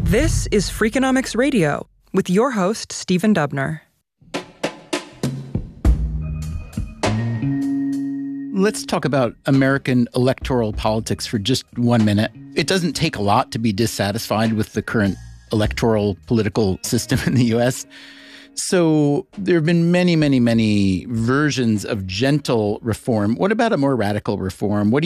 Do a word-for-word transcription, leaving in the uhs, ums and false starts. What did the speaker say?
This is Freakonomics Radio with your host, Stephen Dubner. Let's talk about American electoral politics for just one minute. It doesn't take a lot to be dissatisfied with the current electoral political system in the U S. So there have been many, many, many versions of gentle reform. What about a more radical reform? What do